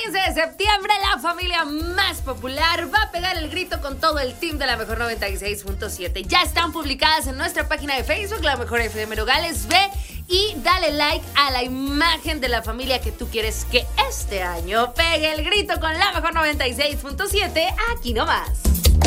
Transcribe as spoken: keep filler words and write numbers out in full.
quince de septiembre, la familia más popular va a pegar el grito con todo el team de la Mejor noventa y seis punto siete. Ya están publicadas en nuestra página de Facebook, La Mejor F M Nogales. Ve y dale like a la imagen de la familia que tú quieres que este año pegue el grito con la Mejor noventa y seis punto siete. Aquí nomás.